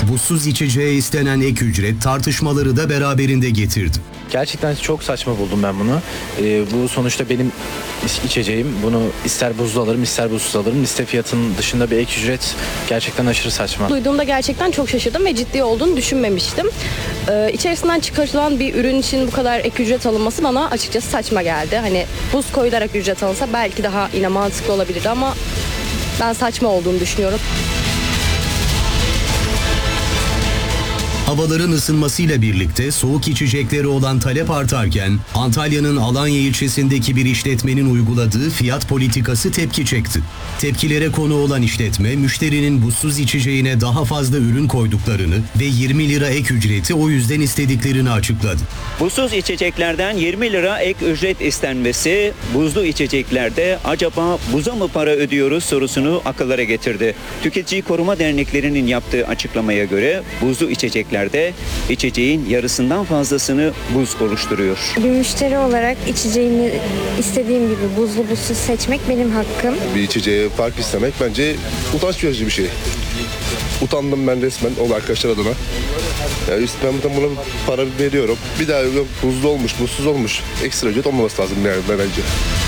Buzsuz içeceğe istenen ek ücret tartışmaları da beraberinde getirdi. Gerçekten çok saçma buldum ben bunu. Bu sonuçta benim içeceğim. Bunu ister buzlu alırım, ister buzsuz alırım. Liste fiyatının dışında bir ek ücret gerçekten aşırı saçma. Duyduğumda gerçekten çok şaşırdım ve ciddi olduğunu düşünmemiştim. İçerisinden çıkartılan bir ürün için bu kadar ek ücret alınması bana açıkçası saçma geldi. Hani buz koyularak ücret alınsa belki daha yine mantıklı olabilirdi ama ben saçma olduğunu düşünüyorum. Havaların ısınmasıyla birlikte soğuk içeceklere olan talep artarken Antalya'nın Alanya ilçesindeki bir işletmenin uyguladığı fiyat politikası tepki çekti. Tepkilere konu olan işletme müşterinin buzsuz içeceğine daha fazla ürün koyduklarını ve 20 lira ek ücreti o yüzden istediklerini açıkladı. Buzsuz içeceklerden 20 lira ek ücret istenmesi buzlu içeceklerde acaba buza mı para ödüyoruz sorusunu akıllara getirdi. Tüketici Koruma Derneklerinin yaptığı açıklamaya göre buzlu içeceklerde içeceğin yarısından fazlasını buz oluşturuyor. Bir müşteri olarak içeceğimi istediğim gibi buzlu buzsuz seçmek benim hakkım. Bir içeceğe fark istemek bence utanç verici bir şey. Utandım ben resmen o arkadaşlar adına. Yani ben buna para veriyorum. Bir daha yok buzlu olmuş, buzsuz olmuş. Ekstra ücret olmaması lazım yani bence.